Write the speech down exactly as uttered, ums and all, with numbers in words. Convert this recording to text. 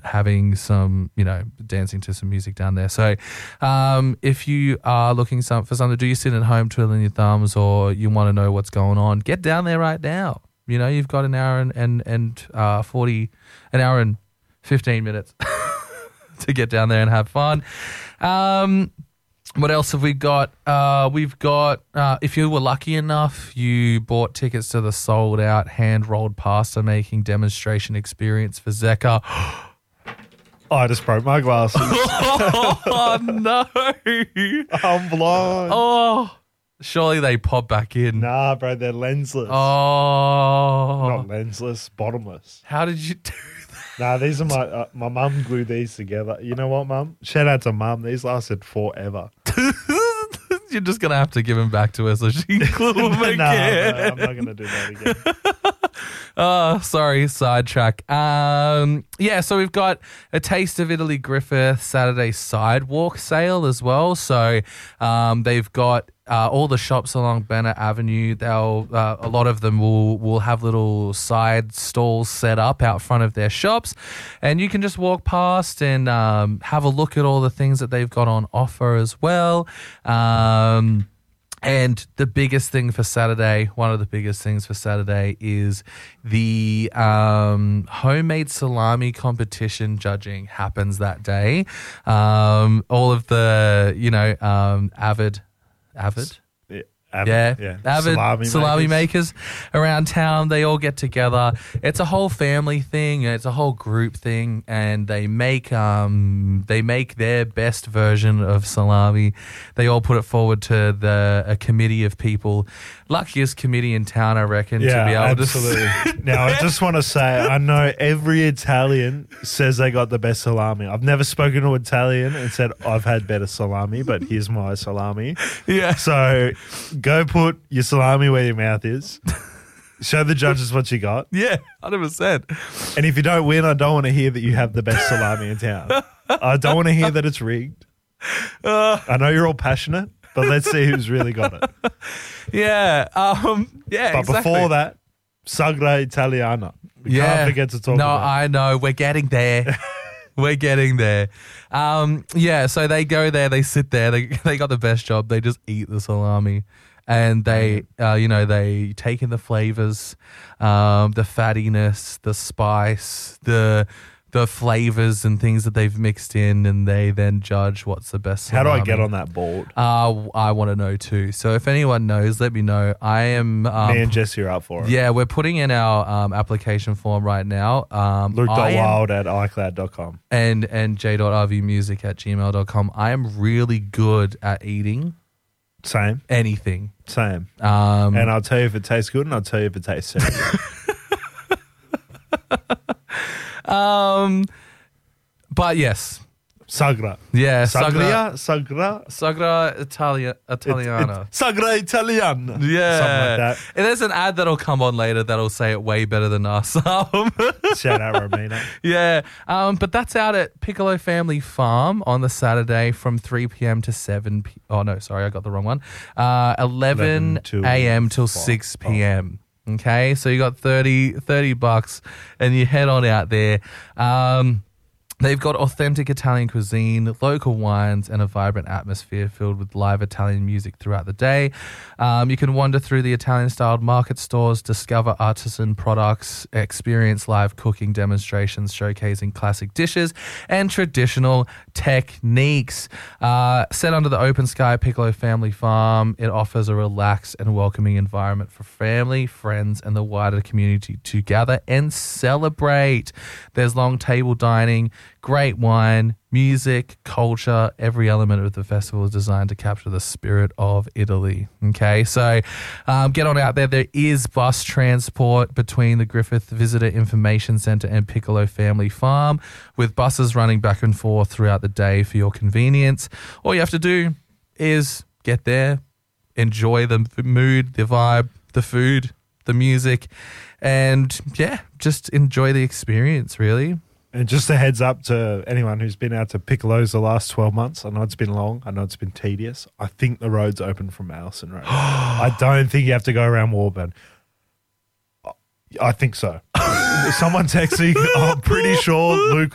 having some, you know, dancing to some music down there. So um, if you are looking some, for something to do, you're sitting at home twiddling your thumbs, or you want to know what's going on, get down there right now. You know, you've got an hour and, and, and uh, forty, an hour and fifteen minutes to get down there and have fun. Um, what else have we got? Uh, we've got, uh, if you were lucky enough, you bought tickets to the sold out hand-rolled pasta making demonstration experience for Zeka. I just broke my glasses. Oh, no. I'm blind. Oh, surely they pop back in. Nah, bro, they're lensless. Oh. Not lensless, bottomless. How did you do Nah, these are my, uh, my mum glued these together. You know what, mum? Shout out to mum. These lasted forever. that? You're just going to have to give them back to her so she can glue them nah, again. no, I'm not going to do that again. Oh, sorry, sidetrack. Um, yeah, so we've got a Taste of Italy Griffith Saturday sidewalk sale as well. So um, they've got uh, all the shops along Bennett Avenue. They'll uh, a lot of them will will have little side stalls set up out front of their shops, and you can just walk past and um, have a look at all the things that they've got on offer as well. Um, And the biggest thing for Saturday, one of the biggest things for Saturday is the um, homemade salami competition judging happens that day. Um, all of the, you know, um, avid, avid? Yeah, avid, Yeah, yeah. avid salami, salami makers. makers around town. They all get together. It's a whole family thing. It's a whole group thing, and they make um they make their best version of salami. They all put it forward to the a committee of people, luckiest committee in town, I reckon, Yeah, to be able absolutely. to. Now, I just want to say, I know every Italian says they got the best salami. I've never spoken to an Italian and said, I've had better salami, but here's my salami. Yeah. So go put your salami where your mouth is. Show the judges what you got. Yeah, one hundred percent. And if you don't win, I don't want to hear that you have the best salami in town. I don't want to hear that it's rigged. Uh, I know you're all passionate, but let's see who's really got it. yeah. Um, yeah, But exactly. before that, Sagra Italiana. We Yeah. can't forget to talk no, about it. I know. We're getting there. We're getting there. Um, yeah, so they go there, they sit there, they they got the best job. They just eat the salami. And they, uh, you know, they take in the flavors, um, the fattiness, the spice, the the flavors and things that they've mixed in, and they then judge what's the best How do salami. I get on that board? Uh, I want to know too. So if anyone knows, let me know. I am... Um, Me and Jesse are up for it. Yeah, we're putting in our um, application form right now. Um, I am- Luke.wild at iCloud dot com. and and j.rvmusic at gmail dot com. I am really good at eating Same. anything. Same. Um, And I'll tell you if it tastes good, and I'll tell you if it tastes terrible. um, but yes. Sagra. Yeah. Sagria? Sagra? Sagra Italia, Italiana. It, it, Sagra Italiana. Yeah. Something like that. And there's an ad that'll come on later that'll say it way better than us. Um, Shout out Romina. yeah. Um, but that's out at Piccolo Family Farm on the Saturday from three p.m. to seven p.m. Oh, no, sorry, I got the wrong one. Uh, eleven a.m. till six p.m. Okay, so you got thirty, thirty bucks and you head on out there. Um, They've got authentic Italian cuisine, local wines, and a vibrant atmosphere filled with live Italian music throughout the day. Um, you can wander through the Italian-styled market stores, discover artisan products, experience live cooking demonstrations showcasing classic dishes and traditional techniques. Uh, set under the open sky Piccolo Family Farm, it offers a relaxed and welcoming environment for family, friends, and the wider community to gather and celebrate. There's long table dining, great wine, music, culture. Every element of the festival is designed to capture the spirit of Italy. Okay, so um, get on out there. There is bus transport between the Griffith Visitor Information Centre and Piccolo Family Farm, with buses running back and forth throughout the day for your convenience. All you have to do is get there, enjoy the mood, the vibe, the food, the music, and yeah, just enjoy the experience, really. And just a heads up to anyone who's been out to Piccolo's the last twelve months. I know it's been long. I know it's been tedious. I think the road's open from Allison Road. I don't think you have to go around Warburn. I think so. Someone text me. I'm pretty sure Luke